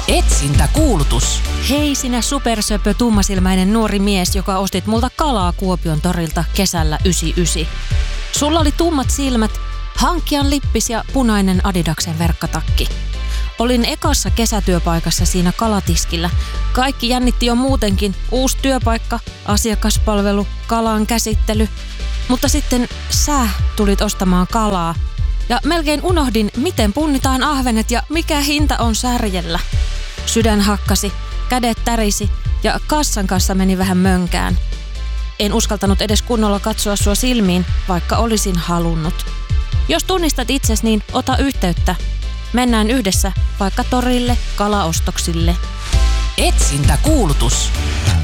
Etsintäkuulutus. Hei sinä supersöpö tummasilmäinen nuori mies, joka ostit multa kalaa Kuopion torilta kesällä 99. Sulla oli tummat silmät, hankkijan lippis ja punainen Adidaksen verkkatakki. Olin ekassa kesätyöpaikassa siinä kalatiskillä. Kaikki jännitti jo muutenkin. Uusi työpaikka, asiakaspalvelu, kalan käsittely. Mutta sitten sä tulit ostamaan kalaa. Ja melkein unohdin, miten punnitaan ahvenet ja mikä hinta on särjellä. Sydän hakkasi, kädet tärisi ja kassan kanssa meni vähän mönkään. En uskaltanut edes kunnolla katsoa sua silmiin, vaikka olisin halunnut. Jos tunnistat itses, niin ota yhteyttä. Mennään yhdessä vaikka torille kalaostoksille. Etsintäkuulutus.